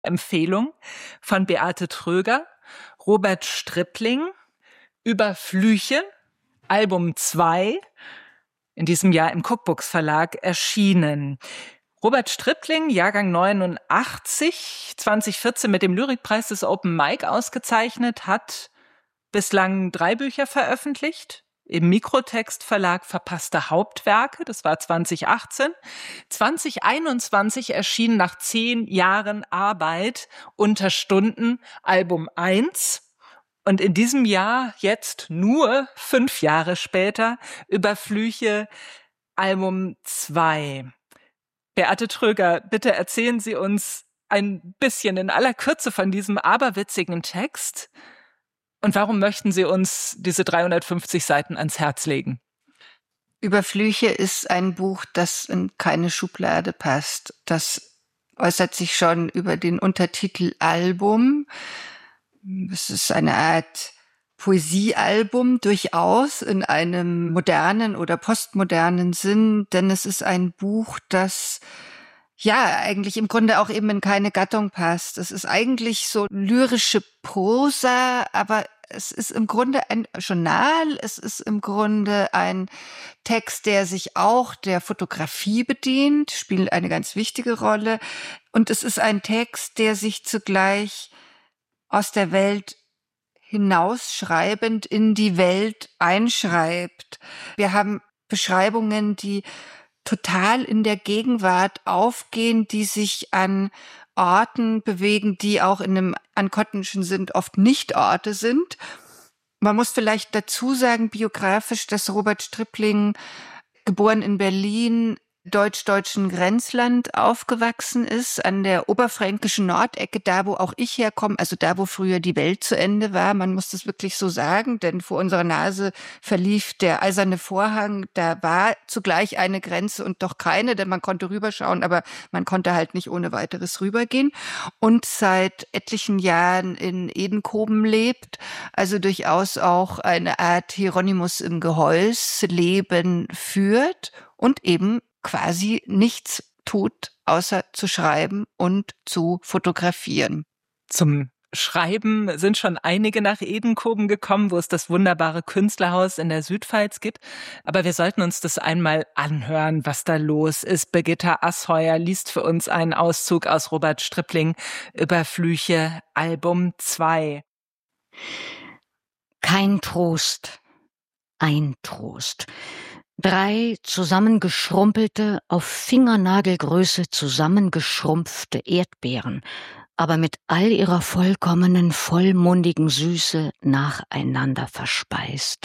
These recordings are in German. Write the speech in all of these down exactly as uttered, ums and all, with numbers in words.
Empfehlung von Beate Tröger, Robert Stripling, über Flüche, Album zwei, in diesem Jahr im Cookbooks Verlag erschienen. Robert Stripling, Jahrgang neunundachtzig, zwanzig vierzehn mit dem Lyrikpreis des Open Mic ausgezeichnet, hat bislang drei Bücher veröffentlicht. Im Mikrotext Verlag Verpasste Hauptwerke, das war zwanzig achtzehn. zwanzig einundzwanzig erschien nach zehn Jahren Arbeit Unterstunden Album eins. Und in diesem Jahr, jetzt nur fünf Jahre später, über Flüche Album zwei. Beate Tröger, bitte erzählen Sie uns ein bisschen in aller Kürze von diesem aberwitzigen Text. Und warum möchten Sie uns diese dreihundertfünfzig Seiten ans Herz legen? Über Flüche ist ein Buch, das in keine Schublade passt. Das äußert sich schon über den Untertitel Album. Es ist eine Art Poesiealbum, durchaus in einem modernen oder postmodernen Sinn, denn es ist ein Buch, das ja eigentlich im Grunde auch eben in keine Gattung passt. Es ist eigentlich so lyrische Prosa, aber es ist im Grunde ein Journal, es ist im Grunde ein Text, der sich auch der Fotografie bedient, spielt eine ganz wichtige Rolle. Und es ist ein Text, der sich zugleich aus der Welt hinausschreibend in die Welt einschreibt. Wir haben Beschreibungen, die total in der Gegenwart aufgehen, die sich an Orten bewegen, die auch in einem Uncottenschen sind, oft nicht Orte sind. Man muss vielleicht dazu sagen, biografisch, dass Robert Stripling, geboren in Berlin, deutsch-deutschen Grenzland aufgewachsen ist, an der oberfränkischen Nordecke, da wo auch ich herkomme, also da wo früher die Welt zu Ende war, man muss das wirklich so sagen, denn vor unserer Nase verlief der eiserne Vorhang, da war zugleich eine Grenze und doch keine, denn man konnte rüberschauen, aber man konnte halt nicht ohne weiteres rübergehen und seit etlichen Jahren in Edenkoben lebt, also durchaus auch eine Art Hieronymus im Gehäus Leben führt und eben quasi nichts tut, außer zu schreiben und zu fotografieren. Zum Schreiben sind schon einige nach Edenkoben gekommen, wo es das wunderbare Künstlerhaus in der Südpfalz gibt. Aber wir sollten uns das einmal anhören, was da los ist. Birgitta Asheuer liest für uns einen Auszug aus Robert Stripling über Flüche, Album zwei. Kein Trost, ein Trost. Drei zusammengeschrumpelte, auf Fingernagelgröße zusammengeschrumpfte Erdbeeren, aber mit all ihrer vollkommenen, vollmundigen Süße nacheinander verspeist.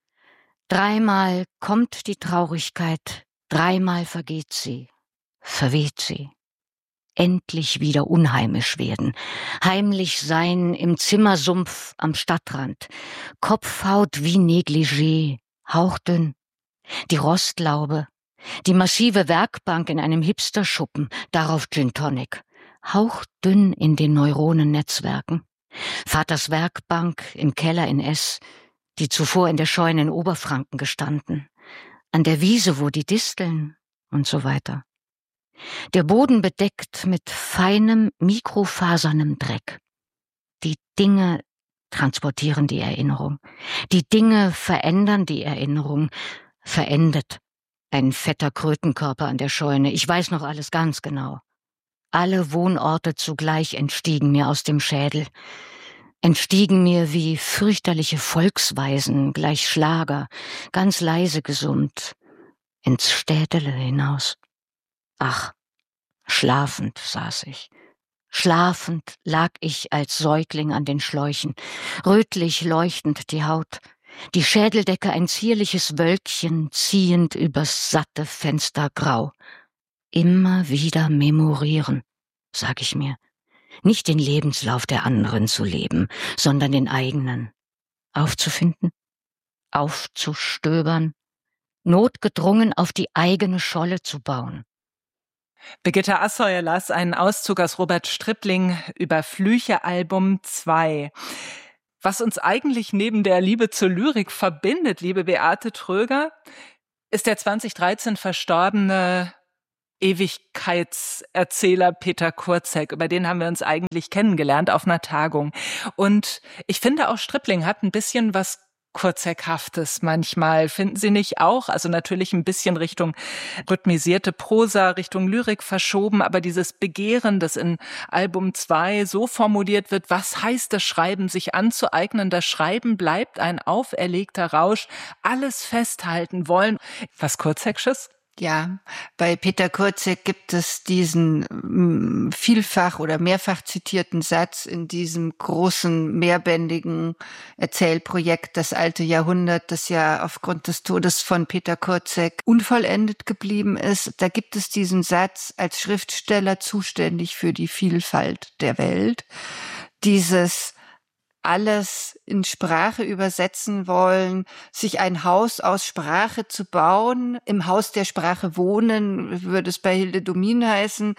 Dreimal kommt die Traurigkeit, dreimal vergeht sie, verweht sie. Endlich wieder unheimisch werden, heimlich sein im Zimmersumpf am Stadtrand, Kopfhaut wie Negligé, hauchdünn. Die Rostlaube, die massive Werkbank in einem Hipsterschuppen, darauf Gin Tonic, hauchdünn in den Neuronennetzwerken. Vaters Werkbank im Keller in S, die zuvor in der Scheune in Oberfranken gestanden, an der Wiese, wo die Disteln und so weiter. Der Boden bedeckt mit feinem, mikrofasernem Dreck. Die Dinge transportieren die Erinnerung. Die Dinge verändern die Erinnerung. Verendet. Ein fetter Krötenkörper an der Scheune. Ich weiß noch alles ganz genau. Alle Wohnorte zugleich entstiegen mir aus dem Schädel. Entstiegen mir wie fürchterliche Volksweisen, gleich Schlager, ganz leise gesummt, ins Städtele hinaus. Ach, schlafend saß ich. Schlafend lag ich als Säugling an den Schläuchen, rötlich leuchtend die Haut. Die Schädeldecke ein zierliches Wölkchen, ziehend übers satte Fenster grau. Immer wieder memorieren, sag ich mir. Nicht den Lebenslauf der anderen zu leben, sondern den eigenen. Aufzufinden, aufzustöbern, notgedrungen auf die eigene Scholle zu bauen. Birgitta Asheuer las einen Auszug aus Robert Stripling über Flüche, Album zwei. Was uns eigentlich neben der Liebe zur Lyrik verbindet, liebe Beate Tröger, ist der zwanzig dreizehn verstorbene Ewigkeitserzähler Peter Kurzek. Über den haben wir uns eigentlich kennengelernt auf einer Tagung. Und ich finde auch Stripling hat ein bisschen was Kurzekhaftes manchmal. Finden Sie nicht auch? Also natürlich ein bisschen Richtung rhythmisierte Prosa, Richtung Lyrik verschoben, aber dieses Begehren, das in Album zwei so formuliert wird, was heißt das Schreiben, sich anzueignen? Das Schreiben bleibt ein auferlegter Rausch, alles festhalten wollen. Was Kurzeksches? Ja, bei Peter Kurzek gibt es diesen m, vielfach oder mehrfach zitierten Satz in diesem großen, mehrbändigen Erzählprojekt Das alte Jahrhundert, das ja aufgrund des Todes von Peter Kurzek unvollendet geblieben ist. Da gibt es diesen Satz: als Schriftsteller zuständig für die Vielfalt der Welt. Dieses alles in Sprache übersetzen wollen, sich ein Haus aus Sprache zu bauen, im Haus der Sprache wohnen, würde es bei Hilde Domin heißen,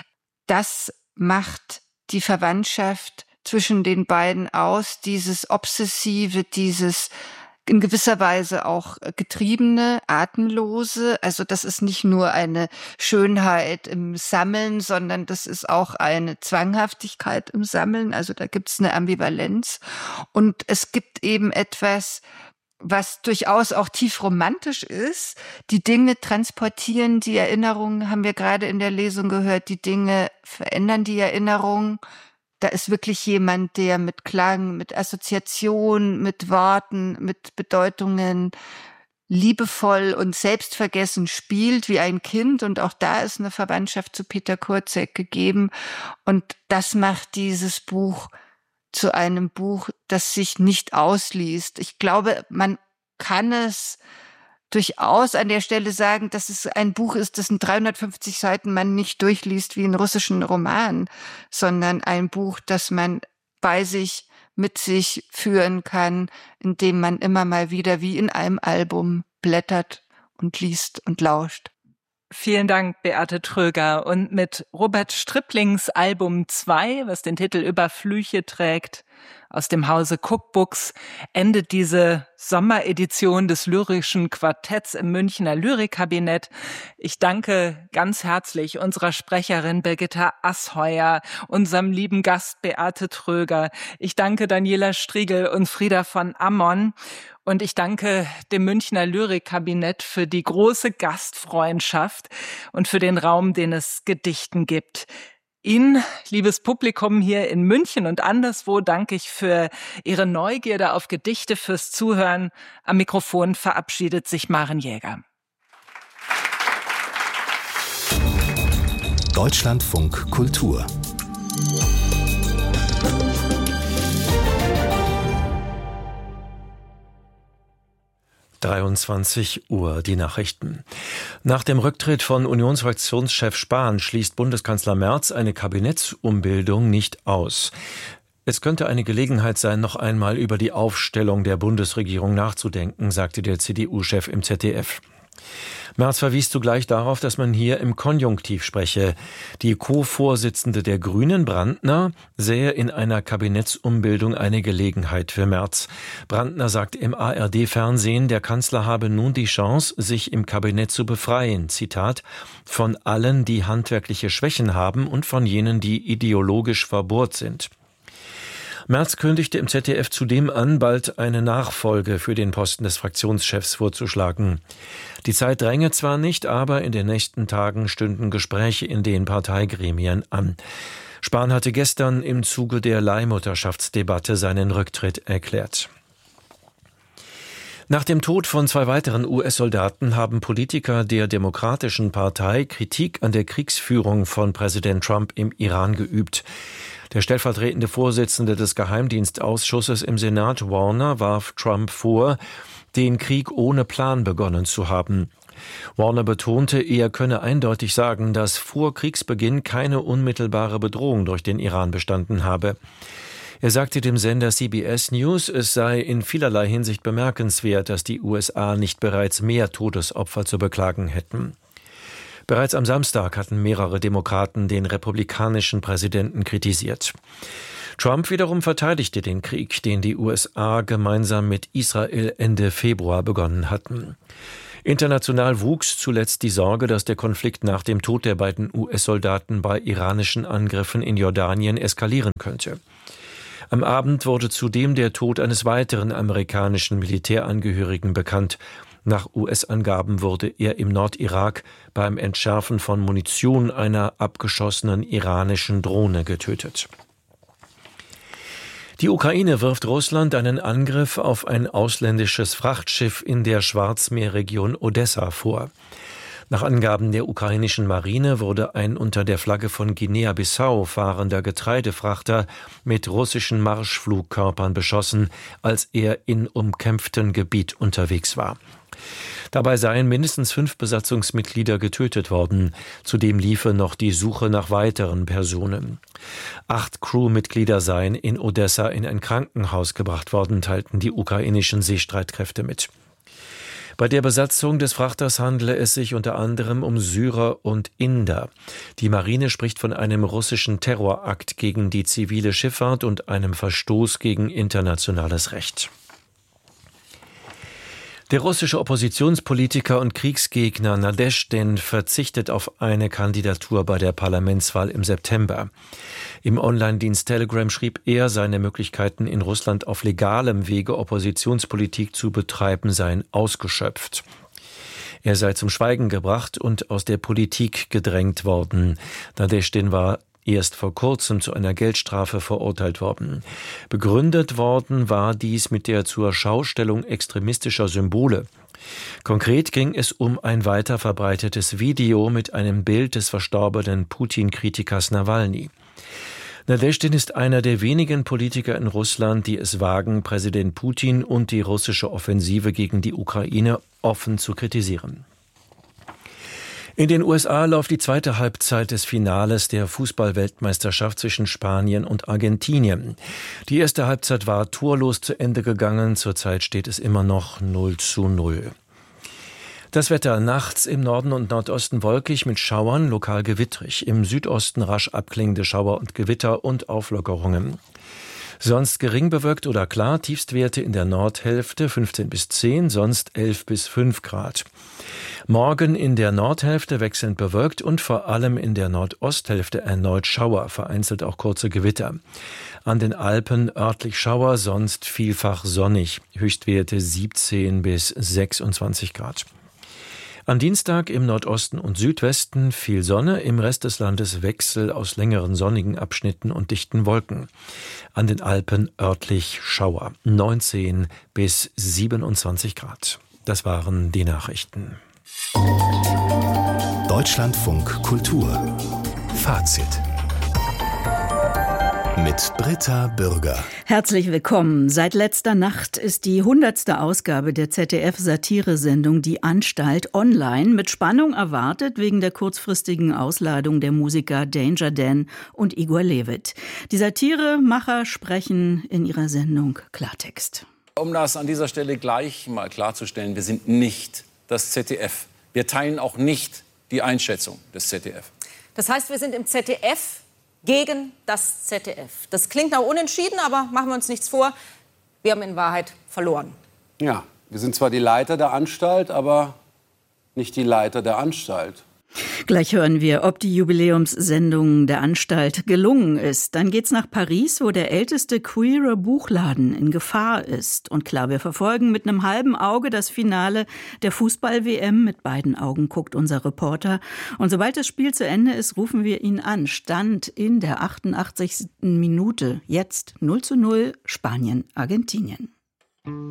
das macht die Verwandtschaft zwischen den beiden aus, dieses Obsessive, dieses in gewisser Weise auch getriebene, atemlose. Also das ist nicht nur eine Schönheit im Sammeln, sondern das ist auch eine Zwanghaftigkeit im Sammeln. Also da gibt es eine Ambivalenz. Und es gibt eben etwas, was durchaus auch tief romantisch ist. Die Dinge transportieren die Erinnerungen, haben wir gerade in der Lesung gehört, die Dinge verändern die Erinnerung. Da ist wirklich jemand, der mit Klang, mit Assoziation, mit Worten, mit Bedeutungen liebevoll und selbstvergessen spielt wie ein Kind. Und auch da ist eine Verwandtschaft zu Peter Kurzek gegeben. Und das macht dieses Buch zu einem Buch, das sich nicht ausliest. Ich glaube, man kann es durchaus an der Stelle sagen, dass es ein Buch ist, das in dreihundertfünfzig Seiten man nicht durchliest wie einen russischen Roman, sondern ein Buch, das man bei sich, mit sich führen kann, indem man immer mal wieder wie in einem Album blättert und liest und lauscht. Vielen Dank, Beate Tröger. Und mit Robert Striplings Album zwei, was den Titel Über Flüche trägt, aus dem Hause Cookbooks, endet diese Sommeredition des lyrischen Quartetts im Münchner Lyrikkabinett. Ich danke ganz herzlich unserer Sprecherin Birgitta Asheuer, unserem lieben Gast Beate Tröger. Ich danke Daniela Striegel und Frieda von Ammon. Und ich danke dem Münchner Lyrikkabinett für die große Gastfreundschaft und für den Raum, den es Gedichten gibt. Ihnen, liebes Publikum hier in München und anderswo, danke ich für Ihre Neugierde auf Gedichte, fürs Zuhören. Am Mikrofon verabschiedet sich Maren Jäger. Deutschlandfunk Kultur. dreiundzwanzig Uhr, die Nachrichten. Nach dem Rücktritt von Unionsfraktionschef Spahn schließt Bundeskanzler Merz eine Kabinettsumbildung nicht aus. Es könnte eine Gelegenheit sein, noch einmal über die Aufstellung der Bundesregierung nachzudenken, sagte der C D U-Chef im Z D F. Merz verwies zugleich darauf, dass man hier im Konjunktiv spreche. Die Co-Vorsitzende der Grünen, Brandner, sähe in einer Kabinettsumbildung eine Gelegenheit für Merz. Brandner sagt im A R D-Fernsehen, der Kanzler habe nun die Chance, sich im Kabinett zu befreien, Zitat, von allen, die handwerkliche Schwächen haben und von jenen, die ideologisch verbohrt sind. Merz kündigte im Z D F zudem an, bald eine Nachfolge für den Posten des Fraktionschefs vorzuschlagen. Die Zeit dränge zwar nicht, aber in den nächsten Tagen stünden Gespräche in den Parteigremien an. Spahn hatte gestern im Zuge der Leihmutterschaftsdebatte seinen Rücktritt erklärt. Nach dem Tod von zwei weiteren U S-Soldaten haben Politiker der Demokratischen Partei Kritik an der Kriegsführung von Präsident Trump im Iran geübt. Der stellvertretende Vorsitzende des Geheimdienstausschusses im Senat, Warner, warf Trump vor, den Krieg ohne Plan begonnen zu haben. Warner betonte, er könne eindeutig sagen, dass vor Kriegsbeginn keine unmittelbare Bedrohung durch den Iran bestanden habe. Er sagte dem Sender C B S News, es sei in vielerlei Hinsicht bemerkenswert, dass die U S A nicht bereits mehr Todesopfer zu beklagen hätten. Bereits am Samstag hatten mehrere Demokraten den republikanischen Präsidenten kritisiert. Trump wiederum verteidigte den Krieg, den die U S A gemeinsam mit Israel Ende Februar begonnen hatten. International wuchs zuletzt die Sorge, dass der Konflikt nach dem Tod der beiden U S-Soldaten bei iranischen Angriffen in Jordanien eskalieren könnte. Am Abend wurde zudem der Tod eines weiteren amerikanischen Militärangehörigen bekannt. Nach U S-Angaben wurde er im Nordirak beim Entschärfen von Munition einer abgeschossenen iranischen Drohne getötet. Die Ukraine wirft Russland einen Angriff auf ein ausländisches Frachtschiff in der Schwarzmeerregion Odessa vor. Nach Angaben der ukrainischen Marine wurde ein unter der Flagge von Guinea-Bissau fahrender Getreidefrachter mit russischen Marschflugkörpern beschossen, als er in umkämpftem Gebiet unterwegs war. Dabei seien mindestens fünf Besatzungsmitglieder getötet worden. Zudem liefe noch die Suche nach weiteren Personen. Acht Crewmitglieder seien in Odessa in ein Krankenhaus gebracht worden, teilten die ukrainischen Seestreitkräfte mit. Bei der Besatzung des Frachters handele es sich unter anderem um Syrer und Inder. Die Marine spricht von einem russischen Terrorakt gegen die zivile Schifffahrt und einem Verstoß gegen internationales Recht. Der russische Oppositionspolitiker und Kriegsgegner Nadeschdin verzichtet auf eine Kandidatur bei der Parlamentswahl im September. Im Online-Dienst Telegram schrieb er, seine Möglichkeiten in Russland auf legalem Wege Oppositionspolitik zu betreiben seien ausgeschöpft. Er sei zum Schweigen gebracht und aus der Politik gedrängt worden. Nadeschdin war erst vor kurzem zu einer Geldstrafe verurteilt worden. Begründet worden war dies mit der zur Schaustellung extremistischer Symbole. Konkret ging es um ein weiter verbreitetes Video mit einem Bild des verstorbenen Putin-Kritikers Nawalny. Nadeschdin ist einer der wenigen Politiker in Russland, die es wagen, Präsident Putin und die russische Offensive gegen die Ukraine offen zu kritisieren. In den U S A läuft die zweite Halbzeit des Finales der Fußball-Weltmeisterschaft zwischen Spanien und Argentinien. Die erste Halbzeit war torlos zu Ende gegangen. Zurzeit steht es immer noch null zu null. Das Wetter: nachts im Norden und Nordosten wolkig mit Schauern, lokal gewittrig. Im Südosten rasch abklingende Schauer und Gewitter und Auflockerungen. Sonst gering bewölkt oder klar, Tiefstwerte in der Nordhälfte fünfzehn bis zehn, sonst elf bis fünf Grad. Morgen in der Nordhälfte wechselnd bewölkt und vor allem in der Nordosthälfte erneut Schauer, vereinzelt auch kurze Gewitter. An den Alpen örtlich Schauer, sonst vielfach sonnig, Höchstwerte siebzehn bis sechsundzwanzig Grad. Am Dienstag im Nordosten und Südwesten viel Sonne, im Rest des Landes Wechsel aus längeren sonnigen Abschnitten und dichten Wolken. An den Alpen örtlich Schauer, neunzehn bis siebenundzwanzig Grad. Das waren die Nachrichten. Deutschlandfunk Kultur. Fazit. Mit Britta Bürger. Herzlich willkommen. Seit letzter Nacht ist die hundertste Ausgabe der Z D F-Satiresendung Die Anstalt online mit Spannung erwartet wegen der kurzfristigen Ausladung der Musiker Danger Dan und Igor Levit. Die Satiremacher sprechen in ihrer Sendung Klartext. Um das an dieser Stelle gleich mal klarzustellen, wir sind nicht das Z D F. Wir teilen auch nicht die Einschätzung des Z D F. Das heißt, wir sind im Z D F gegen das Z D F. Das klingt nach unentschieden, aber machen wir uns nichts vor. Wir haben in Wahrheit verloren. Ja, wir sind zwar die Leiter der Anstalt, aber nicht die Leiter der Anstalt. Gleich hören wir, ob die Jubiläumssendung der Anstalt gelungen ist. Dann geht's nach Paris, wo der älteste queere Buchladen in Gefahr ist. Und klar, wir verfolgen mit einem halben Auge das Finale der Fußball-W M. Mit beiden Augen guckt unser Reporter. Und sobald das Spiel zu Ende ist, rufen wir ihn an. Stand in der achtundachtzigsten Minute. Jetzt null zu null Spanien, Argentinien.